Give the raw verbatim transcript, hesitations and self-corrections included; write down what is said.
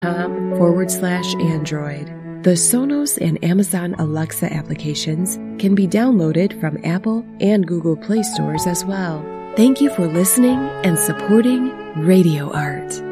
com forward slash Android. The Sonos and Amazon Alexa applications can be downloaded from Apple and Google Play stores as well. Thank you for listening and supporting Radio Art.